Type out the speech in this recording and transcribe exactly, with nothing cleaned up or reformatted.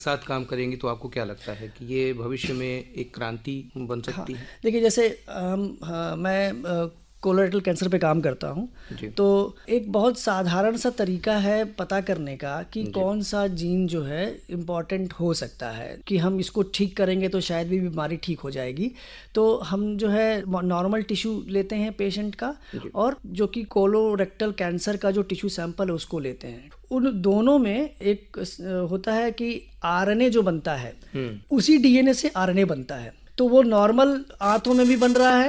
साथ काम करेंगी तो आपको क्या लगता है कि ये भविष्य में एक क्रांति बन हाँ, सकती है? देखिए जैसे हम हाँ, मैं कोलोरेक्टल कैंसर पे काम करता हूँ। जी। तो एक बहुत साधारण सा तरीका है पता करने का कि जी। कौन सा जीन जो है इम्पॉर्टेंट हो सकता है कि हम इसको ठीक करेंगे तो शायद भी बीमारी ठीक हो जाएगी। तो हम जो है नॉर्मल टिश्यू लेते हैं पेशेंट का, जी। और जो कि कोलोरेक्टल कैंसर का जो टिश्यू सैंपल है उसको लेते हैं। उन दोनों में एक अ, होता है कि आरएनए जो बनता है हम्म। उसी डीएनए से आरएनए बनता है। तो वो नॉर्मल आंतों में भी बन रहा है